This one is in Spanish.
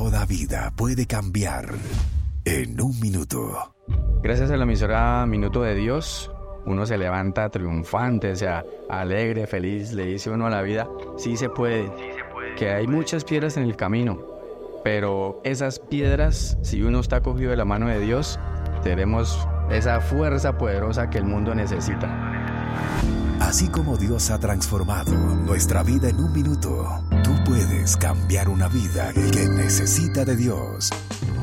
Toda vida puede cambiar en un minuto. Gracias a la emisora Minuto de Dios, uno se levanta triunfante, o sea, alegre, feliz, le dice uno a la vida, sí se puede, que hay muchas piedras en el camino, pero esas piedras, si uno está cogido de la mano de Dios, tenemos esa fuerza poderosa que el mundo necesita. Así como Dios ha transformado nuestra vida en un minuto, tú puedes cambiar una vida que necesita de Dios.